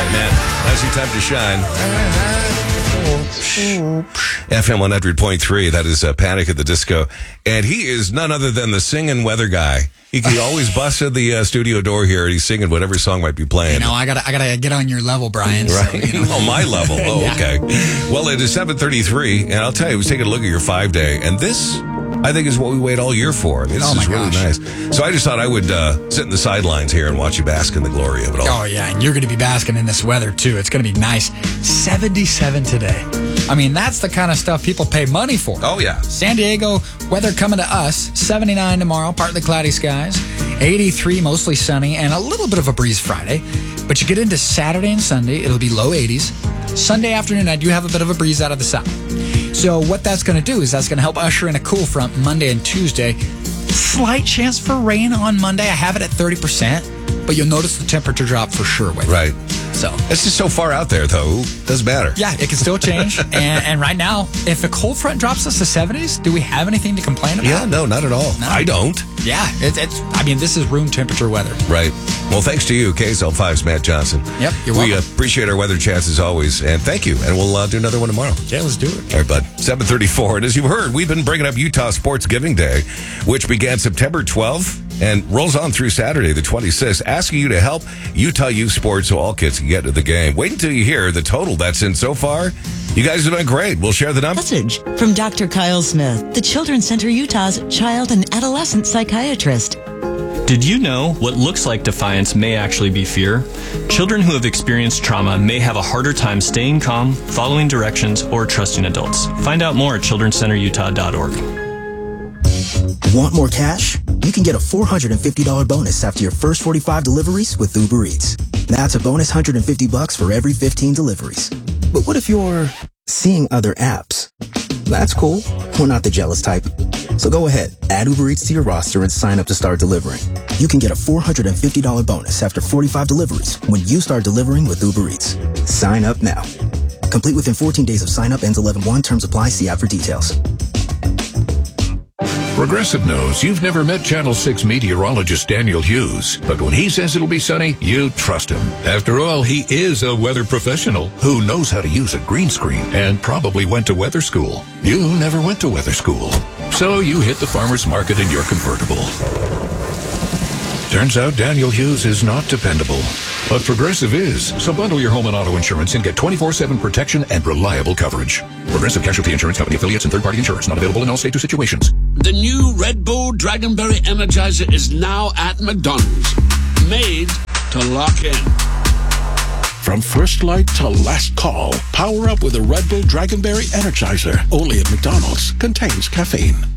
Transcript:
right, man. Now's your time to shine. FM 100.3, that is Panic at the Disco. And he is none other than the singing weather guy. He always busts at the studio door here, and he's singing whatever song might be playing. I gotta get on your level, Brian. Right? So, Oh, my level. Oh, Yeah. okay. Well, it is 7:33, and I'll tell you, I was taking a look at your 5-day, and this, I think, is what we wait all year for. This is really nice. So I just thought I would sit in the sidelines here and watch you bask in the glory of it all. Oh, yeah, and you're going to be basking in this weather, too. It's going to be nice. 77 today. I mean, that's the kind of stuff people pay money for. Oh, yeah. San Diego, weather coming to us. 79 tomorrow, partly cloudy skies. 83, mostly sunny, and a little bit of a breeze Friday. But you get into Saturday and Sunday, it'll be low 80s. Sunday afternoon, I do have a bit of a breeze out of the south. So what that's going to do is that's going to help usher in a cool front Monday and Tuesday. Slight chance for rain on Monday. I have it at 30%, but you'll notice the temperature drop for sure with Right. it. So It's just so far out there, though. Doesn't matter. yeah, it can still change. and right now, if a cold front drops us to 70s, do we have anything to complain about? Yeah, no, not at all. No. I don't. Yeah, I mean, this is room temperature weather. Right. Well, thanks to you, KSL5's Matt Johnson. Yep, you're We welcome. appreciate our weather chats as always, and thank you. And we'll do another one tomorrow. Yeah, let's do it. All right, bud. 7:34. And as you've heard, we've been bringing up Utah Sports Giving Day, which began September 12th and rolls on through Saturday, the 26th, asking you to help Utah youth sports so all kids can get to the game. Wait until you hear the total that's in so far. You guys have done great. We'll share the numbers. Message from Dr. Kyle Smith, the Children's Center Utah's child and adolescent psychiatrist. Did you know what looks like defiance may actually be fear? Children who have experienced trauma may have a harder time staying calm, following directions, or trusting adults. Find out more at childrencenterutah.org. Want more cash? You can get a $450 bonus after your first 45 deliveries with Uber Eats. That's a bonus $150 for every 15 deliveries. But what if you're seeing other apps? That's cool. We're not the jealous type. So go ahead, add Uber Eats to your roster and sign up to start delivering. You can get a $450 bonus after 45 deliveries when you start delivering with Uber Eats. Sign up now. Complete within 14 days of sign up, ends 11/1. Terms apply. See app for details. Progressive knows you've never met Channel 6 meteorologist Daniel Hughes, but when he says it'll be sunny, you trust him. After all, he is a weather professional who knows how to use a green screen and probably went to weather school. You never went to weather school, so you hit the farmer's market in your convertible. Turns out Daniel Hughes is not dependable, but Progressive is. So bundle your home and auto insurance and get 24/7 protection and reliable coverage. Progressive Casualty Insurance Company affiliates and third-party insurance not available in all states or situations. The new Red Bull Dragonberry Energizer is now at McDonald's. Made to lock in. From first light to last call, power up with a Red Bull Dragonberry Energizer. Only at McDonald's. Contains caffeine.